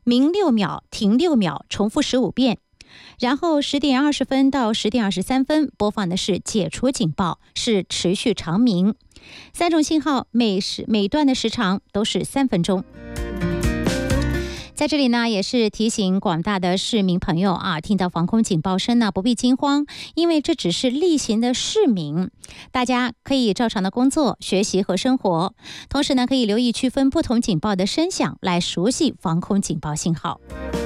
鸣6秒，停6秒，重复15遍。然后10点20分到10点23分播放的是解除警报，是持续长鸣。3种信号，每段的时长都是3分钟。在这里呢，也是提醒广大的市民朋友啊，听到防空警报声呢，不必惊慌，因为这只是例行的市民，大家可以照常的工作、学习和生活，同时呢，可以留意区分不同警报的声响，来熟悉防空警报信号。